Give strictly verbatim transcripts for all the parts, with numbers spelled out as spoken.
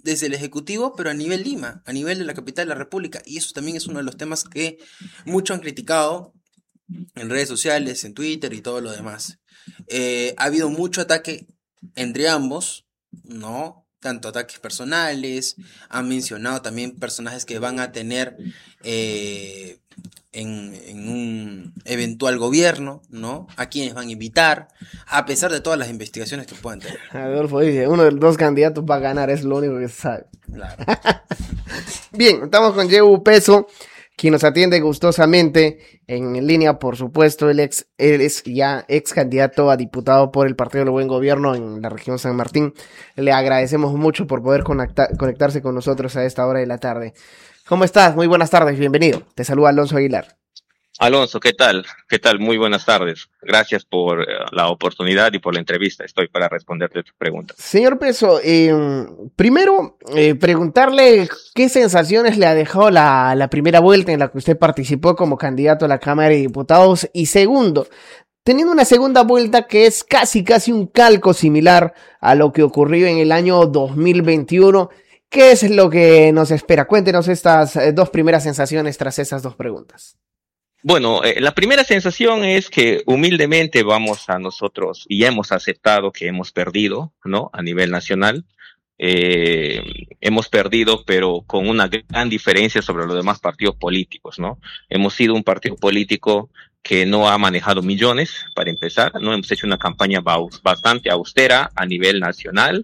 desde el Ejecutivo, pero a nivel Lima, a nivel de la capital de la República. Y eso también es uno de los temas que muchos han criticado en redes sociales, en Twitter y todo lo demás. Eh, ha habido mucho ataque entre ambos, ¿no? Tanto ataques personales, han mencionado también personajes que van a tener eh, en, en un eventual gobierno, ¿no? A quienes van a invitar, a pesar de todas las investigaciones que puedan tener. Adolfo dice, uno de los dos candidatos va a ganar, es lo único que se sabe. Claro. Bien, estamos con Yehu Peso, quien nos atiende gustosamente en línea, por supuesto. Él, ex, él es ya ex candidato a diputado por el Partido del Buen Gobierno en la región San Martín. Le agradecemos mucho por poder conecta, conectarse con nosotros a esta hora de la tarde. ¿Cómo estás? Muy buenas tardes, bienvenido. Te saluda Alonso Aguilar. Alonso, ¿qué tal? ¿Qué tal? Muy buenas tardes. Gracias por uh, la oportunidad y por la entrevista. Estoy para responderte tus preguntas. Señor Peso, eh, primero eh, preguntarle qué sensaciones le ha dejado la, la primera vuelta en la que usted participó como candidato a la Cámara de Diputados. Y segundo, teniendo una segunda vuelta que es casi casi un calco similar a lo que ocurrió en el año dos mil veintiuno, ¿qué es lo que nos espera? Cuéntenos estas eh, dos primeras sensaciones tras esas dos preguntas. Bueno, eh, la primera sensación es que humildemente vamos a nosotros y hemos aceptado que hemos perdido, ¿no? A nivel nacional. Eh, hemos perdido, pero con una gran diferencia sobre los demás partidos políticos, ¿no? Hemos sido un partido político que no ha manejado millones, para empezar, ¿no? Hemos hecho una campaña bastante austera a nivel nacional.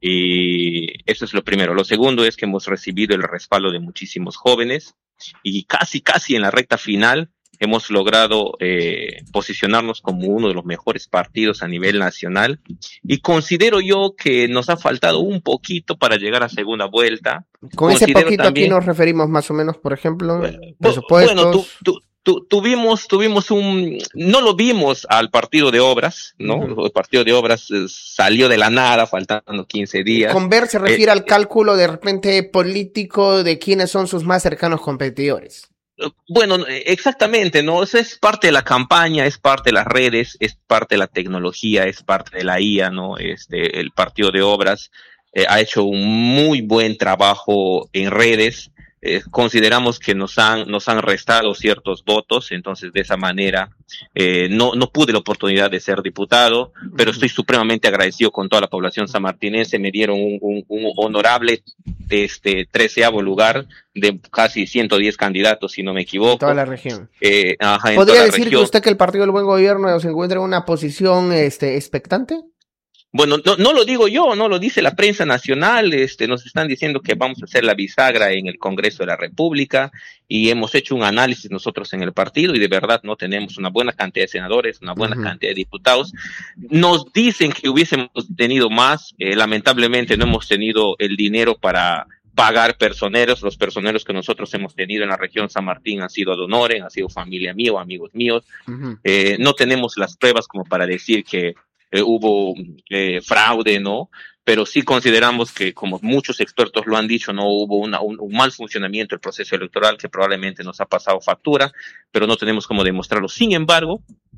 Y eso es lo primero. Lo segundo es que hemos recibido el respaldo de muchísimos jóvenes y casi, casi en la recta final hemos logrado eh, posicionarnos como uno de los mejores partidos a nivel nacional y considero yo que nos ha faltado un poquito para llegar a segunda vuelta. Con considero ese poquito también, aquí nos referimos más o menos, por ejemplo, eh, presupuestos. Bueno, tú, tú, Tu, tuvimos, tuvimos un, no lo vimos al partido de obras, ¿no? Uh-huh. El partido de obras eh, salió de la nada, faltando quince días. Con ver se refiere eh, al cálculo de repente político de quiénes son sus más cercanos competidores. Bueno, exactamente, ¿no? Eso es parte de la campaña, es parte de las redes, es parte de la tecnología, es parte de la I A, ¿no? Este, el partido de obras eh, ha hecho un muy buen trabajo en redes. Eh, consideramos que nos han nos han restado ciertos votos, entonces de esa manera eh, no no pude la oportunidad de ser diputado, pero estoy supremamente agradecido con toda la población sanmartinense. Me dieron un, un, un honorable este treceavo lugar de casi ciento diez candidatos, si no me equivoco. En toda la región. Eh, ajá, en ¿Podría toda la decir región. que usted que el Partido del Buen Gobierno se encuentra en una posición este expectante? Bueno, no, no lo digo yo, no lo dice la prensa nacional, este, nos están diciendo que vamos a hacer la bisagra en el Congreso de la República y hemos hecho un análisis nosotros en el partido y de verdad no tenemos una buena cantidad de senadores, una buena uh-huh. cantidad de diputados. Nos dicen que hubiésemos tenido más, eh, lamentablemente no hemos tenido el dinero para pagar personeros. Los personeros que nosotros hemos tenido en la región San Martín han sido ad honorem, han sido familia mía o amigos míos. Uh-huh. Eh, no tenemos las pruebas como para decir que Eh, hubo eh, fraude, ¿no? Pero sí consideramos que, como muchos expertos lo han dicho, no hubo una, un, un mal funcionamiento del proceso electoral que probablemente nos ha pasado factura, pero no tenemos cómo demostrarlo. Sin embargo,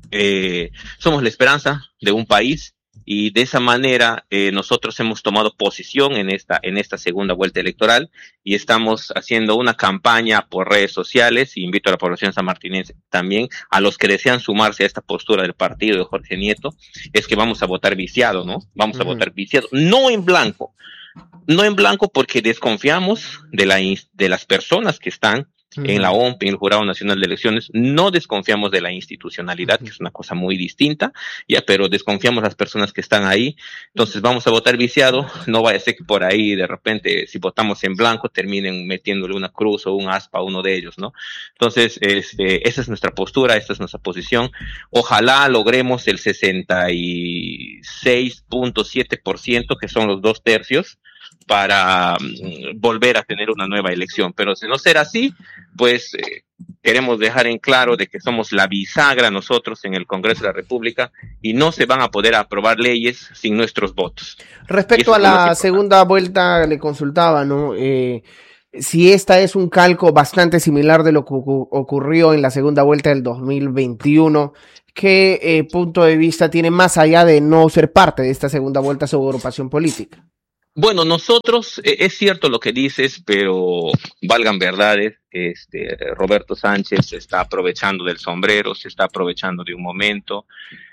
eh, somos la esperanza de un país y de esa manera eh, nosotros hemos tomado posición en esta en esta segunda vuelta electoral y estamos haciendo una campaña por redes sociales. Y invito a la población sanmartinense también, a los que desean sumarse a esta postura del partido de Jorge Nieto, es que vamos a votar viciado, ¿no? Vamos uh-huh. a votar viciado, no en blanco, no en blanco porque desconfiamos de, la, de las personas que están Uh-huh. en la O M P, en el Jurado Nacional de Elecciones. No desconfiamos de la institucionalidad, uh-huh. que es una cosa muy distinta, ya, pero desconfiamos de las personas que están ahí. Entonces vamos a votar viciado. No vaya a ser que por ahí de repente, si votamos en blanco, terminen metiéndole una cruz o un aspa a uno de ellos, ¿no? Entonces, este, esa es nuestra postura, esta es nuestra posición. Ojalá logremos el sesenta y seis punto siete por ciento, que son los dos tercios, para um, volver a tener una nueva elección. Pero si no será así, pues eh, queremos dejar en claro de que somos la bisagra nosotros en el Congreso de la República y no se van a poder aprobar leyes sin nuestros votos. Respecto a la segunda vuelta, le consultaba, ¿no? Eh, si esta es un calco bastante similar de lo que ocurrió en la segunda vuelta del dos mil veintiuno, ¿qué eh, punto de vista tiene más allá de no ser parte de esta segunda vuelta su agrupación política? Bueno, nosotros, eh, es cierto lo que dices, pero valgan verdades, este, Roberto Sánchez se está aprovechando del sombrero, se está aprovechando de un momento.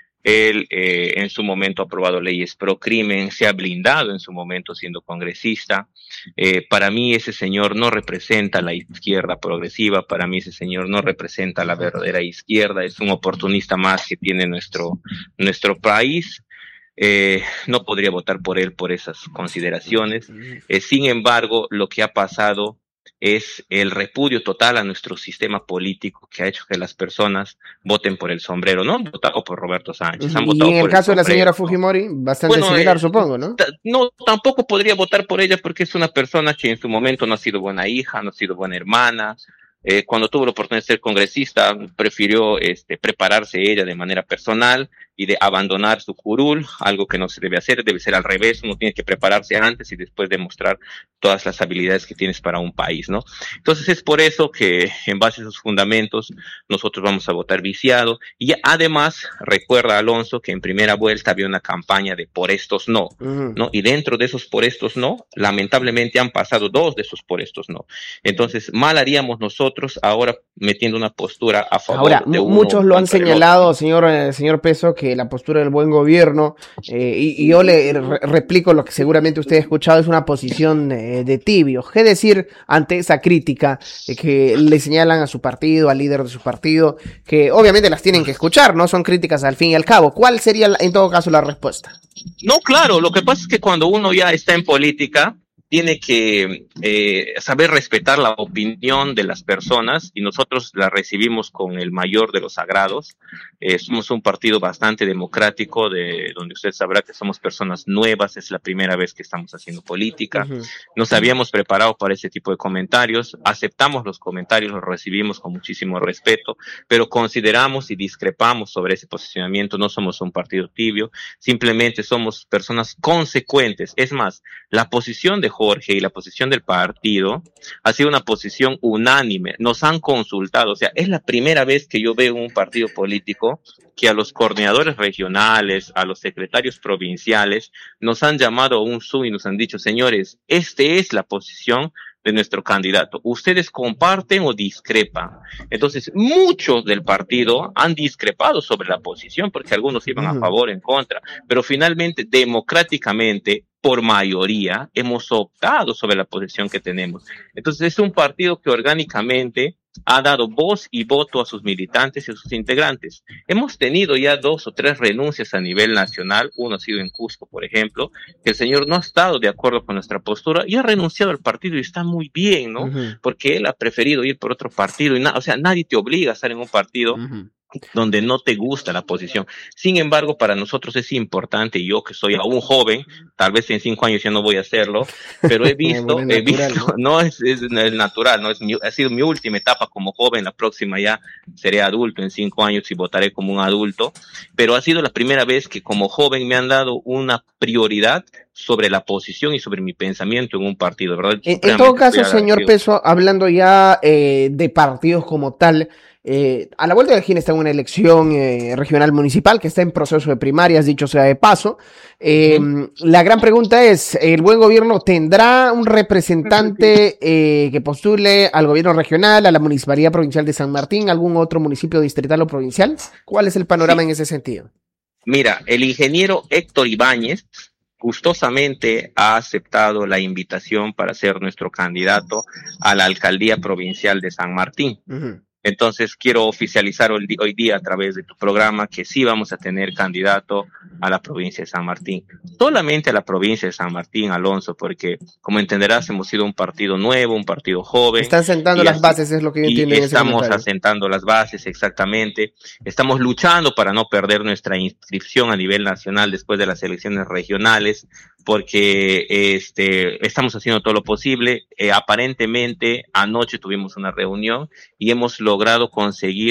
Él eh, en su momento ha aprobado leyes pro crimen, se ha blindado en su momento siendo congresista. Eh, para mí ese señor no representa la izquierda progresiva, para mí ese señor no representa la verdadera izquierda, es un oportunista más que tiene nuestro, nuestro país. Eh, no podría votar por él por esas consideraciones. Eh, sin embargo, lo que ha pasado es el repudio total a nuestro sistema político que ha hecho que las personas voten por el sombrero. No han votado por Roberto Sánchez, han Y votado en el por el caso de la sombrero, señora ¿no? Fujimori, bastante Bueno, similar, eh, supongo, ¿no? ta- no, tampoco podría votar por ella porque es una persona que en su momento no ha sido buena hija, no ha sido buena hermana. Eh, cuando tuvo la oportunidad de ser congresista, prefirió este, prepararse ella de manera personal y de abandonar su curul, algo que no se debe hacer, debe ser al revés, uno tiene que prepararse antes y después demostrar todas las habilidades que tienes para un país, ¿no? Entonces es por eso que en base a esos fundamentos nosotros vamos a votar viciado y además recuerda Alonso que en primera vuelta había una campaña de por estos no, Ujú. ¿no? Y dentro de esos por estos no, lamentablemente han pasado dos de esos por estos no. Entonces mal haríamos nosotros ahora metiendo una postura a favor Ahora, de mu- uno muchos lo han contra el señalado, otro. señor, eh, señor Peso, que la postura del buen gobierno, eh, y, y yo le re- replico lo que seguramente usted ha escuchado, es una posición eh, de tibio. ¿Qué decir ante esa crítica eh, que le señalan a su partido, al líder de su partido, que obviamente las tienen que escuchar, ¿no? Son críticas al fin y al cabo. ¿Cuál sería, la- en todo caso, la respuesta? No, claro, lo que pasa es que cuando uno ya está en política, tiene que eh, saber respetar la opinión de las personas y nosotros la recibimos con el mayor de los agrados. Eh, somos un partido bastante democrático, de donde usted sabrá que somos personas nuevas, es la primera vez que estamos haciendo política. Ujú. Nos habíamos preparado para ese tipo de comentarios, aceptamos los comentarios, los recibimos con muchísimo respeto, pero consideramos y discrepamos sobre ese posicionamiento, no somos un partido tibio, simplemente somos personas consecuentes. Es más, la posición de Jorge y la posición del partido ha sido una posición unánime, nos han consultado, o sea, es la primera vez que yo veo un partido político que a los coordinadores regionales, a los secretarios provinciales, nos han llamado a un Zoom y nos han dicho, señores, esta es la posición de nuestro candidato. Ustedes comparten o discrepan. Entonces, muchos del partido han discrepado sobre la posición porque algunos iban a Ujú. favor, en contra, pero finalmente, democráticamente, por mayoría, hemos optado sobre la posición que tenemos. Entonces, es un partido que orgánicamente ha dado voz y voto a sus militantes y a sus integrantes. Hemos tenido ya dos o tres renuncias a nivel nacional, uno ha sido en Cusco, por ejemplo, que el señor no ha estado de acuerdo con nuestra postura y ha renunciado al partido y está muy bien, ¿no? Ujú. Porque él ha preferido ir por otro partido y na- o sea, nadie te obliga a estar en un partido Ujú. donde no te gusta la posición. Sin embargo, para nosotros es importante, y yo que soy aún joven, tal vez en cinco años ya no voy a hacerlo, pero he visto, Bueno, es he visto, natural, ¿no? no es, es, es natural, no es mi, ha sido mi última etapa como joven, la próxima ya seré adulto en cinco años y votaré como un adulto, pero ha sido la primera vez que como joven me han dado una prioridad sobre la posición y sobre mi pensamiento en un partido, ¿verdad? En, en Realmente todo estoy caso, señor agradecido. Peso, hablando ya eh, de partidos como tal, eh, a la vuelta de la esquina está una elección eh, regional municipal que está en proceso de primarias, dicho sea de paso. Eh, Ujú. La gran pregunta es, ¿el buen gobierno tendrá un representante eh, que postule al gobierno regional, a la Municipalidad Provincial de San Martín, algún otro municipio distrital o provincial? ¿Cuál es el panorama Sí. en ese sentido? Mira, el ingeniero Héctor Ibáñez gustosamente ha aceptado la invitación para ser nuestro candidato a la alcaldía provincial de San Martín. Ujú. Entonces quiero oficializar hoy, hoy día a través de tu programa que sí vamos a tener candidato a la provincia de San Martín. Solamente a la provincia de San Martín, Alonso, porque como entenderás hemos sido un partido nuevo, un partido joven. Están sentando y las así- bases, es lo que yo y entiendo en ese estamos comentario. asentando las bases, exactamente. Estamos luchando para no perder nuestra inscripción a nivel nacional después de las elecciones regionales, porque este, estamos haciendo todo lo posible. Eh, aparentemente, anoche tuvimos una reunión y hemos logrado conseguir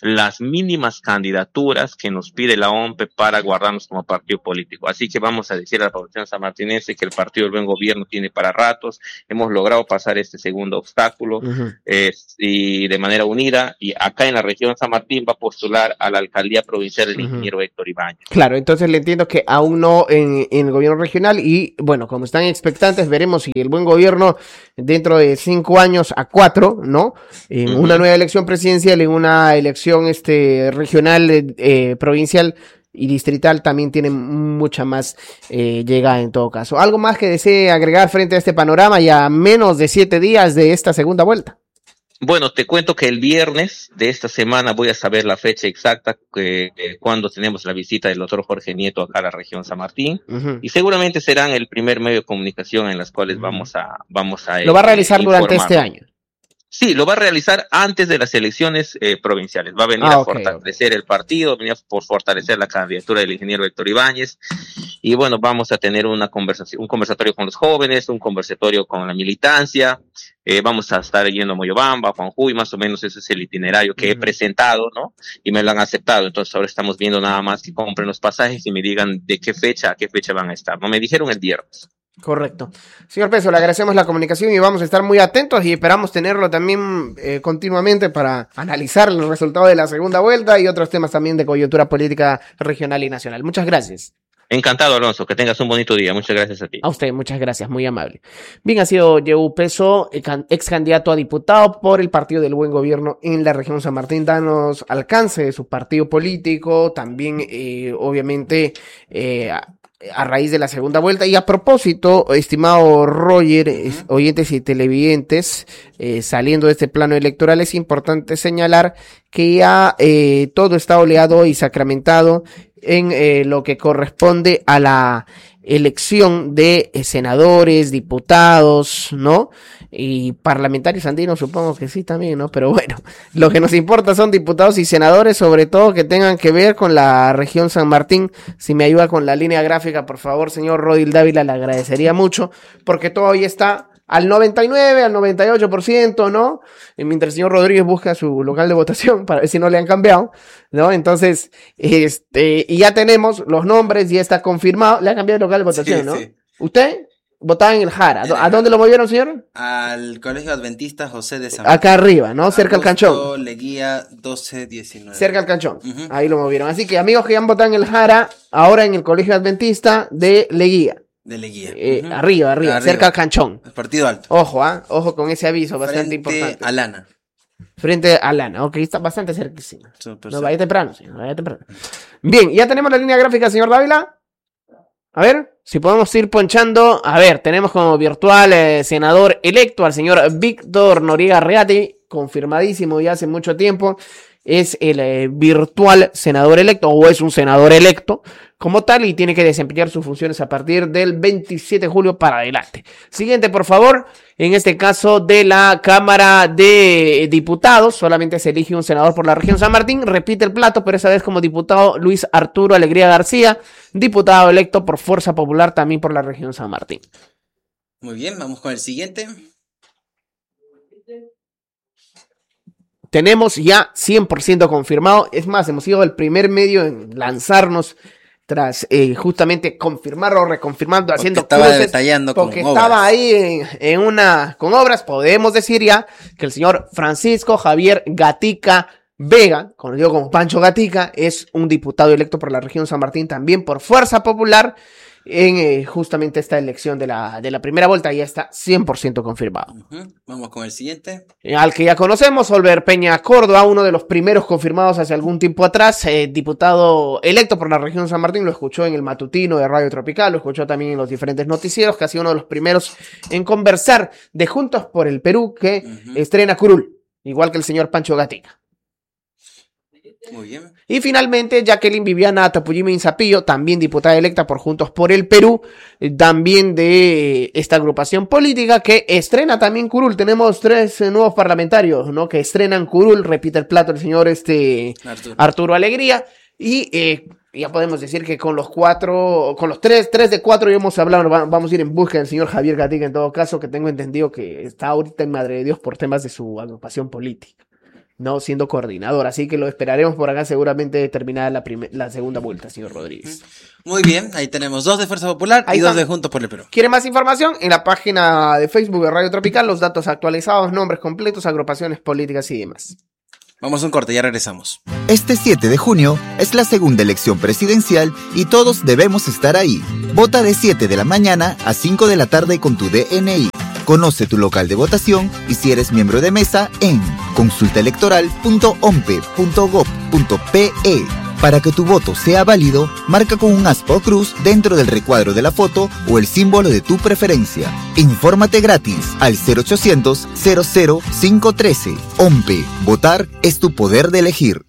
las mínimas candidaturas que nos pide la O M P E para guardarnos como partido político. Así que vamos a decir a la población sanmartinense que el Partido del Buen Gobierno tiene para ratos, hemos logrado pasar este segundo obstáculo uh-huh. eh, y de manera unida, y acá en la región San Martín va a postular a la alcaldía provincial el uh-huh. ingeniero Héctor Ibáñez. Claro, entonces le entiendo que aún no en, en el gobierno regional, y bueno, como están expectantes, veremos si el Buen Gobierno dentro de cinco años a cuatro, ¿no? En uh-huh. una nueva elección presidencial, en una elección este regional, eh, provincial y distrital también tiene mucha más eh, llegada en todo caso. ¿Algo más que desee agregar frente a este panorama y a menos de siete días de esta segunda vuelta? Bueno, te cuento que el viernes de esta semana voy a saber la fecha exacta que, eh, cuando tenemos la visita del doctor Jorge Nieto acá a la región San Martín, uh-huh. y seguramente serán el primer medio de comunicación en las cuales uh-huh. vamos a vamos a lo va a realizar eh, durante este año. Sí, lo va a realizar antes de las elecciones eh, provinciales. Va a venir ah, a okay, fortalecer okay. el partido, venir por fortalecer la candidatura del ingeniero Héctor Ibáñez. Y bueno, vamos a tener una conversación, un conversatorio con los jóvenes, un conversatorio con la militancia. Eh, vamos a estar yendo a Moyobamba, Juanjuy, más o menos ese es el itinerario que uh-huh. he presentado, ¿no? Y me lo han aceptado. Entonces ahora estamos viendo nada más que compren los pasajes y me digan de qué fecha a qué fecha van a estar. No me dijeron el viernes. Correcto. Señor Peso, le agradecemos la comunicación y vamos a estar muy atentos y esperamos tenerlo también eh, continuamente para analizar el resultado de la segunda vuelta y otros temas también de coyuntura política regional y nacional. Muchas gracias. Encantado, Alonso, que tengas un bonito día. Muchas gracias a ti. A usted, muchas gracias, muy amable. Bien, ha sido Yehu Peso, ex candidato a diputado por el Partido del Buen Gobierno en la región San Martín. Danos alcance de su partido político, también, eh, obviamente, eh, a raíz de la segunda vuelta. Y a propósito, estimado Roger, uh-huh. oyentes y televidentes, eh, saliendo de este plano electoral, es importante señalar que ya eh, todo está oleado y sacramentado en eh, lo que corresponde a la elección de eh, senadores, diputados, ¿no? Y parlamentarios andinos, supongo que sí también, ¿no? Pero bueno, lo que nos importa son diputados y senadores, sobre todo que tengan que ver con la región San Martín. Si me ayuda con la línea gráfica, por favor, señor Rodil Dávila, le agradecería mucho, porque todavía está al noventa y nueve, al noventa y ocho por ciento, ¿no? Y mientras el señor Rodríguez busca su local de votación para ver si no le han cambiado, ¿no? Entonces, este, y ya tenemos los nombres, ya está confirmado. Le han cambiado el local de votación, sí, ¿no? Sí. ¿Usted? Votaba en el Jara. ¿A dónde lo movieron, señor? Al Colegio Adventista José de San Martín. Acá arriba, ¿no? Cerca al Canchón. Leguía doce diecinueve. Cerca al Canchón. Uh-huh. Ahí lo movieron. Así que amigos que ya han votado en el Jara, ahora en el Colegio Adventista de Leguía. De Leguía. Eh, uh-huh. arriba, arriba, arriba, cerca al Canchón. El partido alto. Ojo, ¿ah? ¿eh? Ojo con ese aviso, bastante Frente importante. Frente a Lana. Frente a Lana, ok, está bastante cerquísima. No, vaya temprano, señor, vaya temprano. Bien, ya tenemos la línea gráfica, señor Dávila. A ver, si podemos ir ponchando. A ver, tenemos como virtual eh, senador electo al señor Víctor Noriega Reati, confirmadísimo ya hace mucho tiempo. Es el eh, virtual senador electo, o es un senador electo como tal, y tiene que desempeñar sus funciones a partir del veintisiete de julio para adelante. Siguiente, por favor. En este caso de la Cámara de Diputados, solamente se elige un senador por la región San Martín. Repite el plato, pero esa vez como diputado Luis Arturo Alegría García, diputado electo por Fuerza Popular también por la región San Martín. Muy bien, vamos con el siguiente. Tenemos ya cien por ciento confirmado. Es más, hemos sido el primer medio en lanzarnos tras eh, justamente confirmarlo, reconfirmando, porque haciendo estaba cruces, detallando porque con estaba obras. ahí en, en una con obras. Podemos decir ya que el señor Francisco Javier Gatica Vega, conocido como Pancho Gatica, es un diputado electo por la región San Martín también por Fuerza Popular en eh, justamente esta elección de la, de la primera vuelta. Ya está cien por ciento confirmado. Uh-huh. Vamos con el siguiente. Al que ya conocemos, Olver Peña Córdoba, uno de los primeros confirmados hace algún tiempo atrás, eh, diputado electo por la región San Martín. Lo escuchó en el matutino de Radio Tropical, lo escuchó también en los diferentes noticieros, que ha sido uno de los primeros en conversar de Juntos por el Perú, que uh-huh. estrena Curul, igual que el señor Pancho Gatica. Muy bien. Y finalmente, Jacqueline Viviana Tapuyime Inzapillo, también diputada electa por Juntos por el Perú, también de esta agrupación política que estrena también Curul. Tenemos tres eh, nuevos parlamentarios, ¿no? Que estrenan Curul, repite el plato el señor este Arturo, Arturo Alegría. Y eh, ya podemos decir que con los cuatro, con los tres, tres de cuatro ya hemos hablado, vamos a ir en busca del señor Javier Gatica en todo caso, que tengo entendido que está ahorita en Madre de Dios por temas de su agrupación política. no siendo coordinador. Así que lo esperaremos por acá seguramente terminada la, la segunda vuelta, señor Rodríguez. Muy bien, ahí tenemos dos de Fuerza Popular ahí y está. Dos de Juntos por el Perú. ¿Quiere más información? En la página de Facebook de Radio Tropical, los datos actualizados, nombres completos, agrupaciones políticas y demás. Vamos a un corte, ya regresamos. Este siete de junio es la segunda elección presidencial y todos debemos estar ahí. Vota de siete de la mañana a cinco de la tarde con tu D N I. Conoce tu local de votación y si eres miembro de mesa en consulta electoral punto ompe punto gob punto pe. Para que tu voto sea válido, marca con un aspa o cruz dentro del recuadro de la foto o el símbolo de tu preferencia. Infórmate gratis al cero ochocientos, cero cero cinco uno tres. OMPE. Votar es tu poder de elegir.